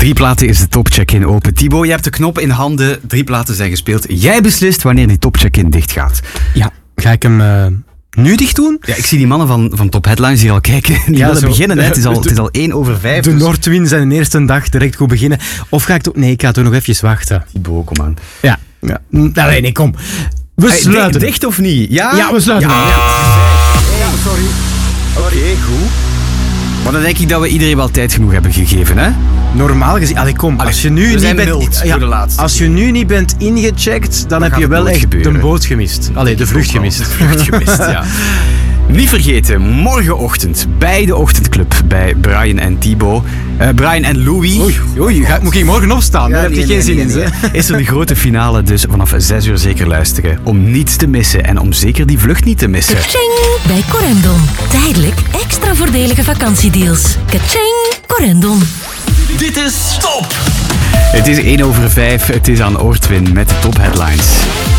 3 platen is de topcheck-in open. Thibaut, je hebt de knop in handen. 3 platen zijn gespeeld. Jij beslist wanneer die topcheck-in dicht gaat. Ja, ga ik hem nu dicht doen? Ja, ik zie die mannen van Top Headlines hier al kijken. Die willen beginnen. Hè. Het is al 1:05. De Noordwind zijn de eerste dag direct goed beginnen. Of ga ik toch... Nee, ik ga toch nog even wachten. Thibaut, kom aan. Ja. Nee, kom. We sluiten. Dicht of niet? Ja, we sluiten. Ja, sorry. Oké, goed. Maar dan denk ik dat we iedereen wel tijd genoeg hebben gegeven, hè? Normaal gezien... Als je nu niet bent... voor de laatste. Als je nu niet bent ingecheckt, dan heb je wel echt de boot gemist. De vlucht gemist. De vlucht gemist, ja. Niet vergeten, morgenochtend bij de ochtendclub bij Brian en Thibaut. Brian en Louis. Oei, moet ik morgen opstaan? Daar heb je geen zin in. Nee. Is er de grote finale, dus vanaf 6 uur zeker luisteren. Om niets te missen en om zeker die vlucht niet te missen. Kaching! Bij Corendon. Tijdelijk extra voordelige vakantiedeals. Kaching! Corendon. Dit is Top! Het is 1:05, het is aan Oortwin met de Top Headlines.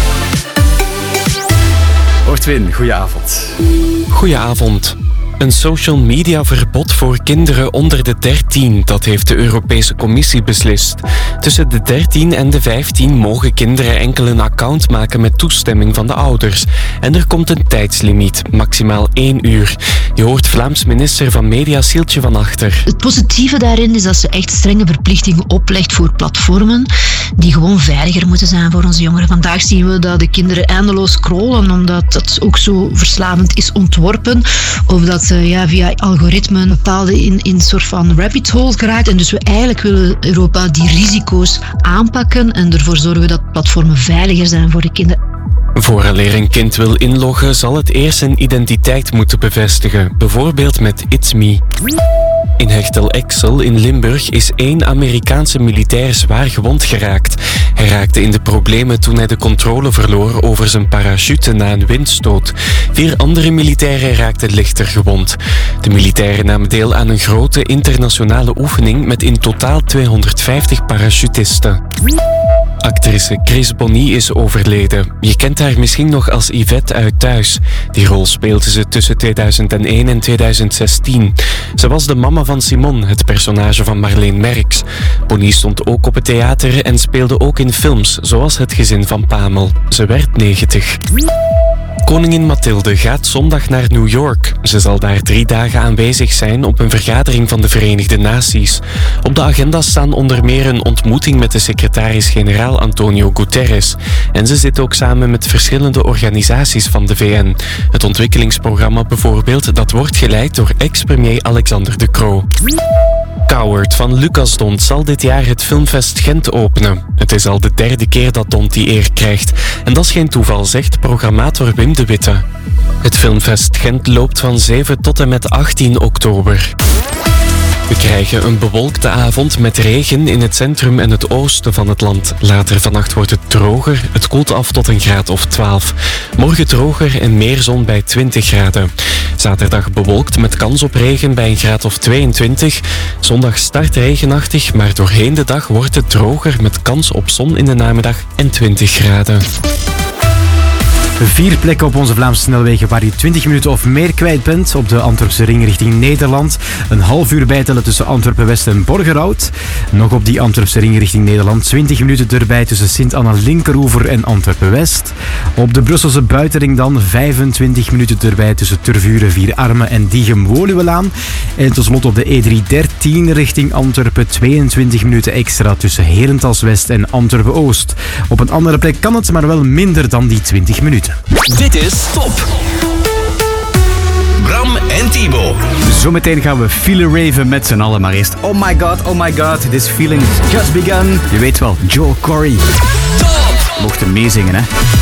Oortwin, goedenavond. Goedenavond. Een social media verbod voor kinderen onder de 13, dat heeft de Europese Commissie beslist. Tussen de 13 en de 15 mogen kinderen enkel een account maken met toestemming van de ouders. En er komt een tijdslimiet, maximaal 1 uur. Je hoort Vlaams minister van Media Sieltje van Achter. Het positieve daarin is dat ze echt strenge verplichtingen oplegt voor platformen die gewoon veiliger moeten zijn voor onze jongeren. Vandaag zien we dat de kinderen eindeloos scrollen omdat dat ook zo verslavend is ontworpen. Of dat via algoritmen bepaalde in een soort van rabbit hole geraakt. En dus we eigenlijk willen Europa die risico's aanpakken en ervoor zorgen dat platformen veiliger zijn voor de kinderen. Vooraleer een kind wil inloggen, zal het eerst zijn identiteit moeten bevestigen. Bijvoorbeeld met It's Me. In Hechtel-Exel in Limburg is 1 Amerikaanse militair zwaar gewond geraakt. Hij raakte in de problemen toen hij de controle verloor over zijn parachute na een windstoot. 4 andere militairen raakten lichter gewond. De militairen namen deel aan een grote internationale oefening met in totaal 250 parachutisten. Actrice Chris Bonny is overleden. Je kent haar misschien nog als Yvette uit Thuis. Die rol speelde ze tussen 2001 en 2016. Ze was de mama van Simon, het personage van Marleen Merks. Bonny stond ook op het theater en speelde ook in films, zoals Het gezin van Pamel. Ze werd 90. Koningin Mathilde gaat zondag naar New York. Ze zal daar 3 dagen aanwezig zijn op een vergadering van de Verenigde Naties. Op de agenda staan onder meer een ontmoeting met de secretaris-generaal Antonio Guterres. En ze zit ook samen met verschillende organisaties van de VN. Het ontwikkelingsprogramma bijvoorbeeld, dat wordt geleid door ex-premier Alexander De Croo. Coward van Lucas Dont zal dit jaar het Filmfest Gent openen. Het is al de 3e keer dat Dont die eer krijgt. En dat is geen toeval, zegt programmator Wim de Witte. Het Filmfest Gent loopt van 7 tot en met 18 oktober. We krijgen een bewolkte avond met regen in het centrum en het oosten van het land. Later vannacht wordt het droger. Het koelt af tot een graad of 12. Morgen droger en meer zon bij 20 graden. Zaterdag bewolkt met kans op regen bij een graad of 22. Zondag start regenachtig, maar doorheen de dag wordt het droger met kans op zon in de namiddag en 20 graden. 4 plekken op onze Vlaamse snelwegen waar je 20 minuten of meer kwijt bent. Op de Antwerpse ring richting Nederland. Een half uur bijtellen tussen Antwerpen-West en Borgerhout. Nog op die Antwerpse ring richting Nederland. 20 minuten erbij tussen Sint-Anna-Linkeroever en Antwerpen-West. Op de Brusselse buitenring dan 25 minuten erbij tussen Tervuren, Vierarmen en Diegem-Woluwelaan. En tot slot op de E313 richting Antwerpen 22 minuten extra tussen Herentals-West en Antwerpen-Oost. Op een andere plek kan het, maar wel minder dan die 20 minuten. Dit is Top. Bram en Thibaut. Zometeen gaan we feelen raven met z'n allen, maar eerst oh my god, this feeling just begun. Je weet wel, Joel Corey. Top! Mocht hem meezingen, hè.